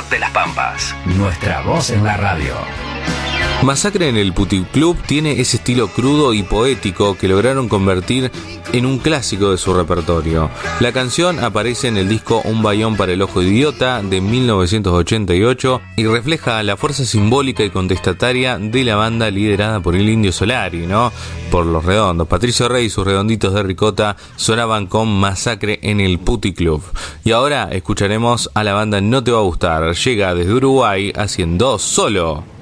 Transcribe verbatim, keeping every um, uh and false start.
de las Pampas. Nuestra voz en la radio. Masacre en el Puticlub tiene ese estilo crudo y poético que lograron convertir en un clásico de su repertorio. La canción aparece en el disco Un Bayón para el Ojo Idiota de mil novecientos ochenta y ocho y refleja la fuerza simbólica y contestataria de la banda liderada por el Indio Solari, ¿no? Por Los Redondos. Patricio Rey y sus redonditos de ricota sonaban con Masacre en el Puticlub. Y ahora escucharemos a la banda No Te Va a Gustar. Llega desde Uruguay haciendo Solo.